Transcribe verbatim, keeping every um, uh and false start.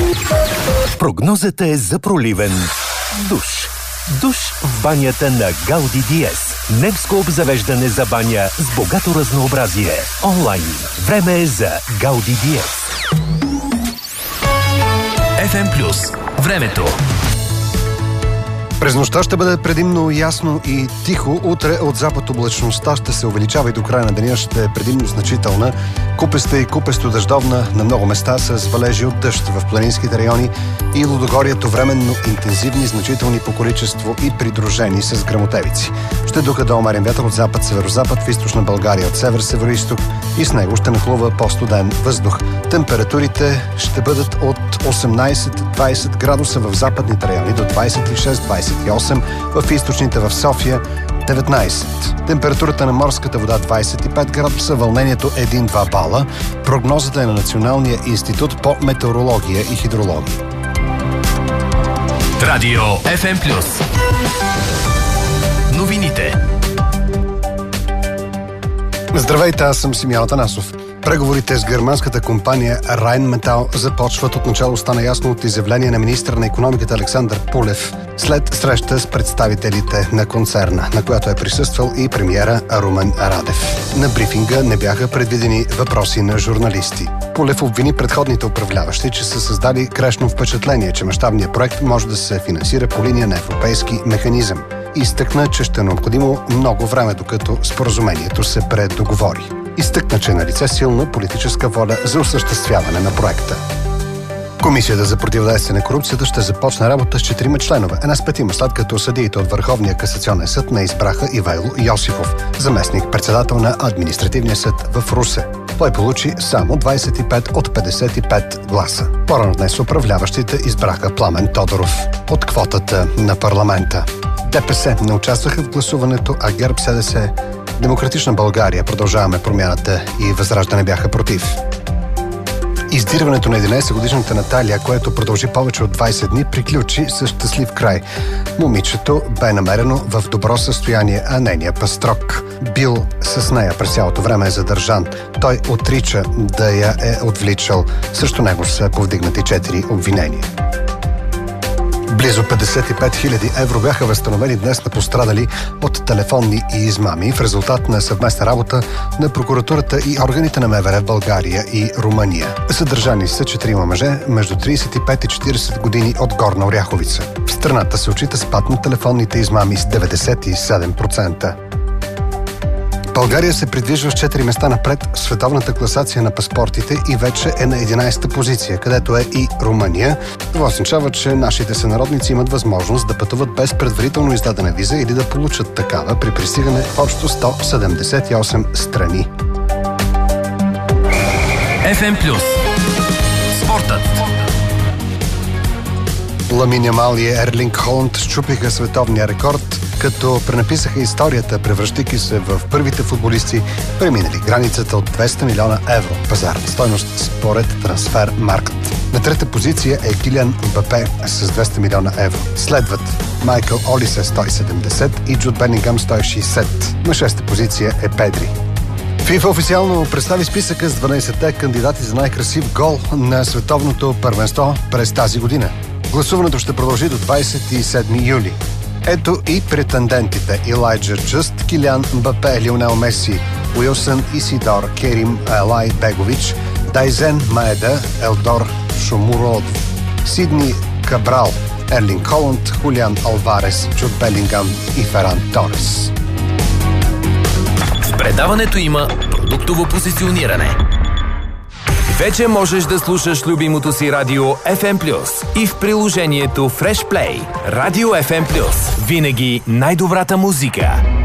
Прогнозата е за проливен душ. Душ в банята на Гауди Диез. Немско обзавеждане за баня с богато разнообразие. Онлайн. Време е за Гауди Диез. еф ем Плюс. Времето. През нощта ще бъде предимно ясно и тихо. Утре от запад облачността ще се увеличава и до края на деня ще е предимно значителна. Купеста и купесто дъждовна на много места с валежи от дъжд в планинските райони и Лудогорието временно интензивни, значителни по количество и придружени с гръмотевици. Ще духа до умерен вятър от запад-северозапад в източна България, от север-североизток и с него ще нахлува по-студен въздух. Температурите ще бъдат от осемнайсет до двайсет градуса в западните райони до двайсет и шест до двайсет и осем, в източните в София деветнайсет. Температурата на морската вода двайсет и пет градуса, вълнението един-два бала. Прогнозата е на Националния институт по метеорология и хидрология. Радио еф ем Плюс. Новините. Здравейте, аз съм Симеон Атанасов. Преговорите с германската компания Rheinmetall започват. Отначало стана ясно от изявление на министъра на икономиката Александър Пулев след среща с представителите на концерна, на която е присъствал и премиера Румен Радев. На брифинга не бяха предвидени въпроси на журналисти. Пулев обвини предходните управляващи, че са създали грешно впечатление, че мащабният проект може да се финансира по линия на европейски механизъм. Изтъкна, че ще е необходимо много време, докато споразумението се предоговори. Изтъкна, че е налице силна политическа воля за осъществяване на проекта. Комисията за противодействие на корупцията ще започне работа с четирима членове, една с петима, след като съдиите от Върховния касационен съд не избраха Ивайло Йосифов, заместник-председател на Административния съд в Русе. Той получи само двайсет и пет от петдесет и пет гласа. По-рано днес управляващите избраха Пламен Тодоров от квотата на парламента. ДПС не участваха в гласуването, а ГЕРБ, СДС, Демократична България, Продължаваме промяната и Възраждане бяха против. Издирването на единайсетгодишната Наталия, което продължи повече от двайсет дни, приключи с щастлив край. Момичето бе намерено в добро състояние, а нейният пастрок бил с нея през цялото време е задържан. Той отрича да я е отвличал. Срещу него са повдигнати четири обвинения. Близо петдесет и пет хиляди евро бяха възстановени днес на пострадали от телефонни и измами в резултат на съвместна работа на прокуратурата и органите на МВР в България и Румъния. Съдържани са четирима мъже между трийсет и пет и четирийсет години от Горна Оряховица. В страната се отчита спад на телефонните измами с деветдесет и седем процента. България се придвижва с четири места напред в световната класация на паспортите и вече е на единайсета позиция, където е и Румъния. Това означава, че нашите сънародници имат възможност да пътуват без предварително издадена виза или да получат такава при пристигане в общо сто седемдесет и осем страни. еф ем Плюс. Спортът. Ламин Ямал и Ерлинг Холанд счупиха световния рекорд, като пренаписаха историята, превръщайки се в първите футболисти, преминали границата от двеста милиона евро пазарна стойност според Трансфермаркт. На трета позиция е Килиан Мбапе с двеста милиона евро. Следват Майкъл Олисе сто и седемдесет и Джуд Белингъм сто и шейсет. На шеста позиция е Педри. ФИФА официално представи списъка с дванайсетте кандидати за най-красив гол на световното първенство през тази година. Гласуването ще продължи до двайсет и седми юли. Ето и претендентите: Илайджа Джъст, Килиан Мбапе, Лионел Меси, Уилсън Исидор, Керим Елай Бегович, Дайзен Маеда, Елдор Шомуродов, Сидни Кабрал, Ерлинг Холанд, Хулиан Алварес, Джуд Белингъм и Феран Торес. В предаването има продуктово позициониране. Вече можеш да слушаш любимото си радио еф ем Плюс и в приложението Fresh Play. Радио еф ем Плюс. Винаги най-добрата музика.